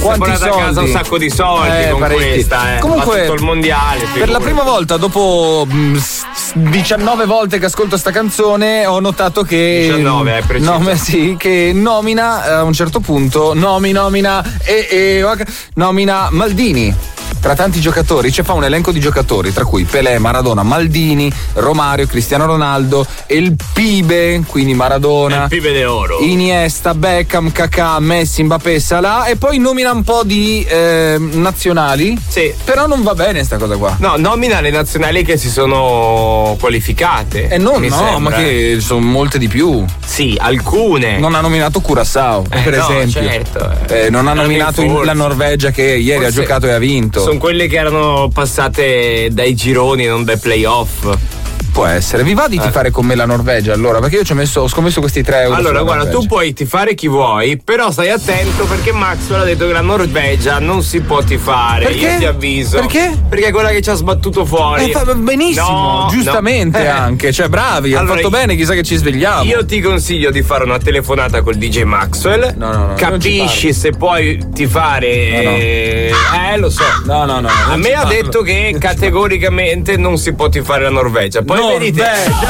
Quanti soldi? A casa un sacco di soldi con parecchi. questa, Comunque, fa tutto il mondiale. per la prima volta dopo 19 volte che ascolto sta canzone ho notato che 19 è preciso. no, sì, che nomina a un certo punto nomina Maldini tra tanti giocatori, cioè fa un elenco di giocatori tra cui Pelé, Maradona, Maldini, Romario, Cristiano Ronaldo e il Pibe, quindi Maradona, il Pibe de Oro, Iniesta, Beckham, Kakà, Messi, Mbappé, Salah, e poi nomina un po' di nazionali. Sì. Però non va bene sta cosa qua. No, nomina le nazionali che si sono qualificate. Ma che sono molte di più. Sì, alcune. Non ha nominato Curaçao, per no, esempio. Certo. Non ha nominato la Norvegia che ieri ha giocato e ha vinto. Sono quelle che erano passate dai gironi, non dai playoff. Può essere. Vi va di tifare con me la Norvegia allora? Perché io ho scommesso questi 3 euro. Allora, guarda, tu puoi tifare chi vuoi, però stai attento perché Maxwell ha detto che la Norvegia non si può tifare. Perché? Io ti avviso. Perché? Perché è quella che ci ha sbattuto fuori. Fa benissimo, No, giustamente no. Anche. Cioè, bravi, Allora, hanno fatto bene, chissà che ci svegliamo. Io ti consiglio di fare una telefonata col DJ Maxwell. No, capisci se puoi tifare. Lo so. No. A me ha detto che categoricamente non si può tifare la Norvegia. Poi Norvegia!